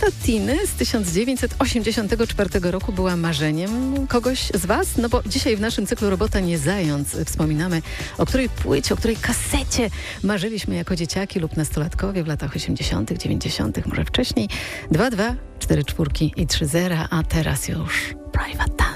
Tiny z 1984 roku była marzeniem kogoś z Was? No bo dzisiaj w naszym cyklu Robota nie zając wspominamy, o której płycie, o której kasecie marzyliśmy jako dzieciaki lub nastolatkowie w latach 80., 90., może wcześniej. 2, 2, 4 czwórki i 3 zera, a teraz już Private Time.